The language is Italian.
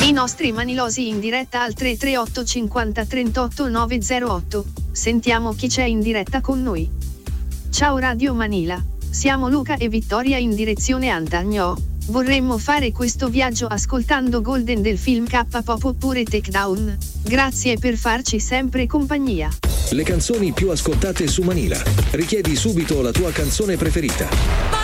I nostri manilosi in diretta al 338 50 38 908. Sentiamo chi c'è in diretta con noi. Ciao Radio Manila, siamo Luca e Vittoria in direzione Antagno. Vorremmo fare questo viaggio ascoltando Golden del film K-pop oppure Takedown. Grazie per farci sempre compagnia. Le canzoni più ascoltate su Manila. Richiedi subito la tua canzone preferita.